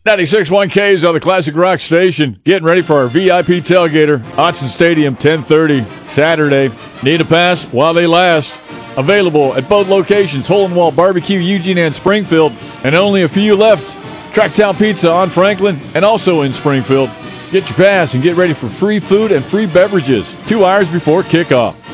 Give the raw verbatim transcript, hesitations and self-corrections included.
ninety-six point one K's on the Classic Rock Station. Getting ready for our V I P tailgater. Autzen Stadium, ten thirty, Saturday. Need a pass while they last. Available at both locations, Hole in Wall Barbecue, Eugene and Springfield. And only a few left. Tracktown Pizza on Franklin and also in Springfield. Get your pass and get ready for free food and free beverages two hours before kickoff.